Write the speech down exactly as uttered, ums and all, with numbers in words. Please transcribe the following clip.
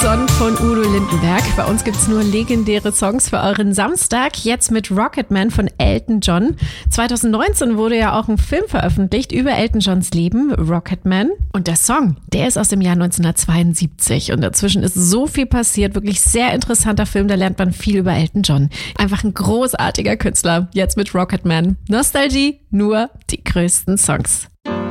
Son von Udo Lindenberg. Bei uns gibt's nur legendäre Songs für euren Samstag. Jetzt mit Rocketman von Elton John. zwanzig neunzehn wurde ja auch ein Film veröffentlicht über Elton Johns Leben, Rocketman. Und der Song, der ist aus dem Jahr neunzehnhundertzweiundsiebzig. Und dazwischen ist so viel passiert. Wirklich sehr interessanter Film. Da lernt man viel über Elton John. Einfach ein großartiger Künstler. Jetzt mit Rocketman. Nostalgie, nur die größten Songs.